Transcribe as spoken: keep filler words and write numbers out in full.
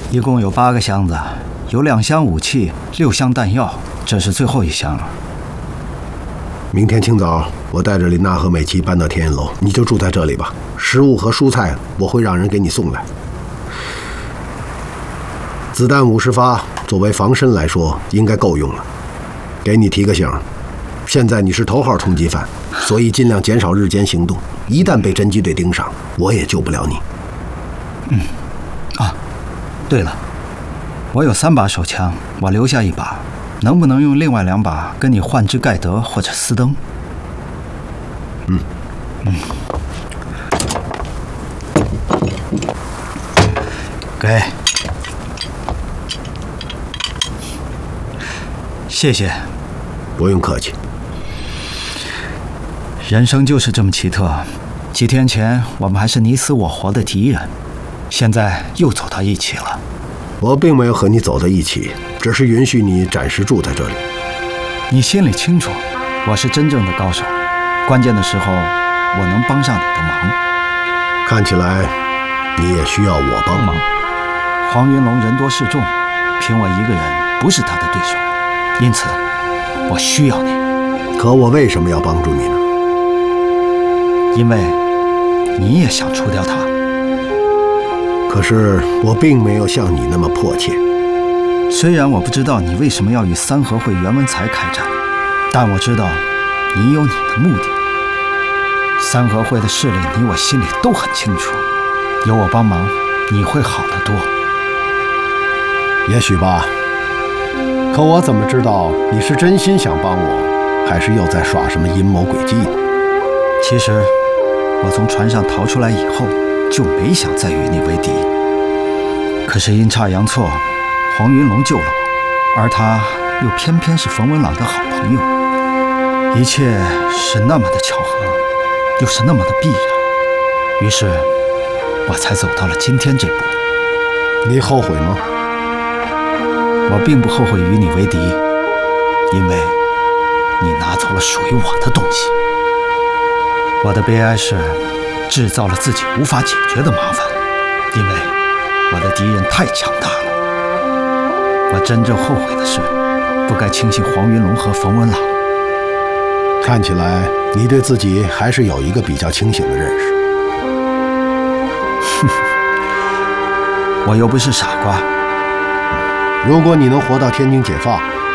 一共有八个箱子，有两箱武器，六箱弹药，这是最后一箱了。 明天清早，我带着林娜和美琪搬到天眼楼，你就住在这里吧。食物和蔬菜我会让人给你送来。子弹五十发，作为防身来说，应该够用了。给你提个醒，现在你是头号通缉犯，所以尽量减少日间行动。一旦被侦缉队盯上，我也救不了你。 嗯，啊，对了，我有三把手枪，我留下一把，能不能用另外两把跟你换支盖德或者斯登？ 嗯嗯，给，谢谢。 不用客气。 人生就是这么奇特，几天前我们还是你死我活的敌人，现在又走到一起了。 我并没有和你走到一起，只是允许你暂时住在这里。 你心里清楚，我是真正的高手，关键的时候我能帮上你的忙。 看起来你也需要我帮忙。 黄云龙人多势众，凭我一个人不是他的对手，因此我需要你。 可我为什么要帮助你呢？ 因为你也想除掉他。 可是我并没有像你那么迫切。 虽然我不知道你为什么要与三合会袁文才开战，但我知道你有你的目的。三合会的势力你我心里都很清楚，有我帮忙你会好得多。 也许吧，可我怎么知道你是真心想帮我，还是又在耍什么阴谋诡计呢？ 其实我从船上逃出来以后就没想再与你为敌，可是阴差阳错，黄云龙救了我，而他又偏偏是冯文朗的好朋友，一切是那么的巧合，又是那么的必然，于是我才走到了今天这步。 你后悔吗？ 我并不后悔与你为敌，因为你拿走了属于我的东西。我的悲哀是制造了自己无法解决的麻烦，因为我的敌人太强大了。我真正后悔的是不该轻信黄云龙和冯文朗。 看起来你对自己还是有一个比较清醒的认识。 我又不是傻瓜。 如果你能活到天津解放，